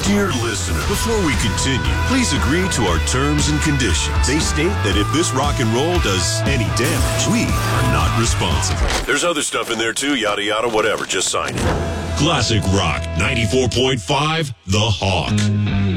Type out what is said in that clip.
Dear listener, before we continue, please agree to our terms and conditions. They state that if this rock and roll does any damage, we are not responsible. There's other stuff in there too, yada yada, whatever. Just sign it. Classic Rock 94.5, The Hawk.